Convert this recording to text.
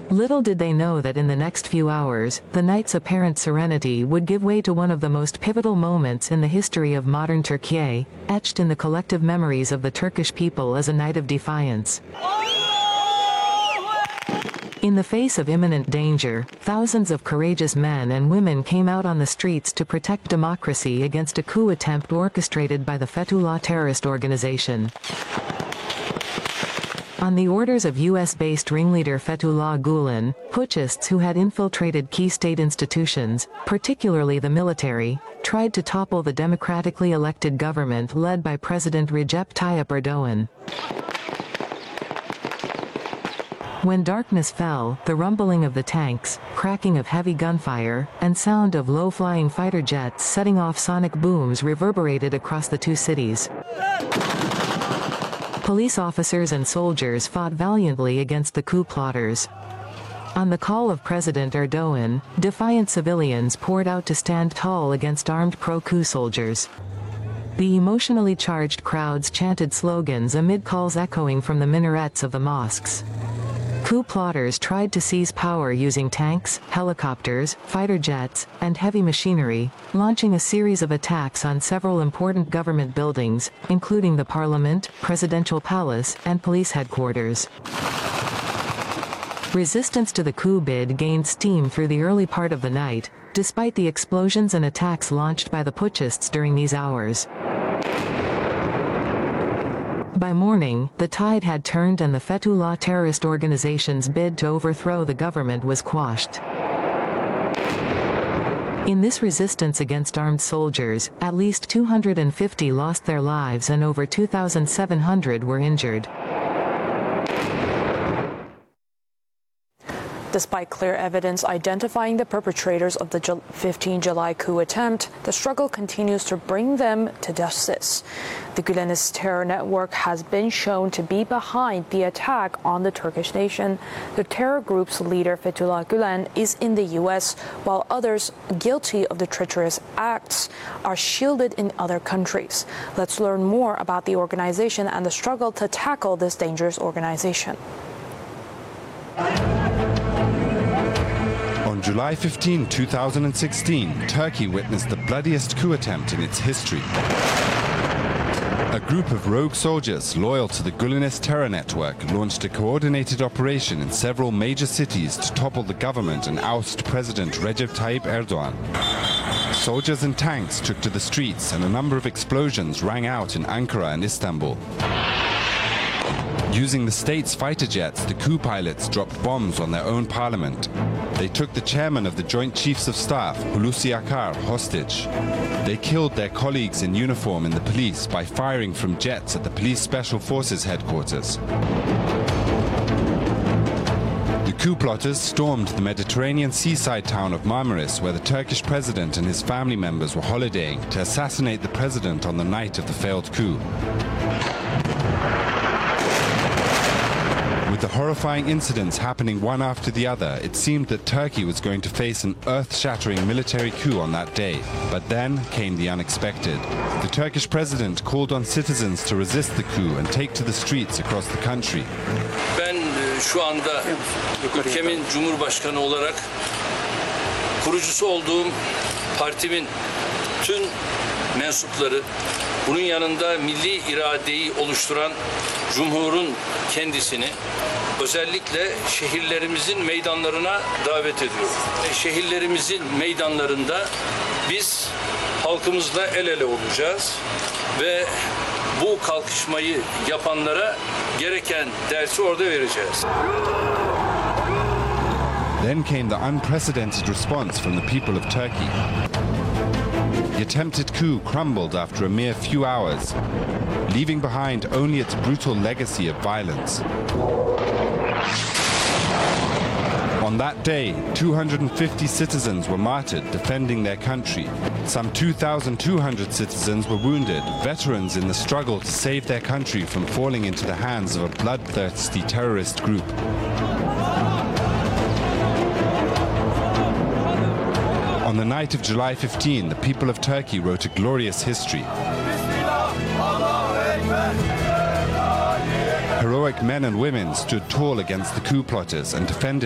Little did they know that in the next few hours, the night's apparent serenity would give way to one of the most pivotal moments in the history of modern Turkey, etched in the collective memories of the Turkish people as a night of defiance. In the face of imminent danger, thousands of courageous men and women came out on the streets to protect democracy against a coup attempt orchestrated by the Fethullah terrorist organization. On the orders of US-based ringleader Fethullah Gulen, putschists who had infiltrated key state institutions, particularly the military, tried to topple the democratically elected government led by President Recep Tayyip Erdogan. When darkness fell, the rumbling of the tanks, cracking of heavy gunfire, and sound of low-flying fighter jets setting off sonic booms reverberated across the two cities. Police officers and soldiers fought valiantly against the coup plotters. On the call of President Erdogan, defiant civilians poured out to stand tall against armed pro-coup soldiers. The emotionally charged crowds chanted slogans amid calls echoing from the minarets of the mosques. Coup plotters tried to seize power using tanks, helicopters, fighter jets, and heavy machinery, launching a series of attacks on several important government buildings, including the parliament, presidential palace, and police headquarters. Resistance to the coup bid gained steam through the early part of the night, despite the explosions and attacks launched by the putschists during these hours. By morning, the tide had turned and the Fethullah terrorist organization's bid to overthrow the government was quashed. In this resistance against armed soldiers, at least 250 lost their lives and over 2,700 were injured. Despite clear evidence identifying the perpetrators of the 15 July coup attempt, the struggle continues to bring them to justice. The Gülenist terror network has been shown to be behind the attack on the Turkish nation. The terror group's leader, Fethullah Gülen, is in the U.S., while others guilty of the treacherous acts are shielded in other countries. Let's learn more about the organization and the struggle to tackle this dangerous organization. On July 15, 2016, Turkey witnessed the bloodiest coup attempt in its history. A group of rogue soldiers loyal to the Gülenist terror network launched a coordinated operation in several major cities to topple the government and oust President Recep Tayyip Erdogan. Soldiers and tanks took to the streets and a number of explosions rang out in Ankara and Istanbul. Using the state's fighter jets, the coup pilots dropped bombs on their own parliament. They took the chairman of the Joint Chiefs of Staff, Hulusi Akar, hostage. They killed their colleagues in uniform in the police by firing from jets at the Police Special Forces headquarters. The coup plotters stormed the Mediterranean seaside town of Marmaris, where the Turkish president and his family members were holidaying, to assassinate the president on the night of the failed coup. With the horrifying incidents happening one after the other, it seemed that Turkey was going to face an earth-shattering military coup on that day. But then came the unexpected. The Turkish president called on citizens to resist the coup and take to the streets across the country. Ben şu anda ülkemin Cumhurbaşkanı olarak kurucusu olduğum partimin tüm mensupları, bunun yanında milli iradeyi oluşturan Cumhur'un kendisini özellikle şehirlerimizin meydanlarına davet ediyoruz. Şehirlerimizin meydanlarında biz halkımızla el ele olacağız ve bu kalkışmayı yapanlara gereken dersi orada vereceğiz. Then came the unprecedented response from the people of Turkey. The attempted coup crumbled after a mere few hours, leaving behind only its brutal legacy of violence. On that day, 250 citizens were martyred defending their country. Some 2,200 citizens were wounded, veterans in the struggle to save their country from falling into the hands of a bloodthirsty terrorist group. On the night of July 15, the people of Turkey wrote a glorious history. Heroic men and women stood tall against the coup plotters and defended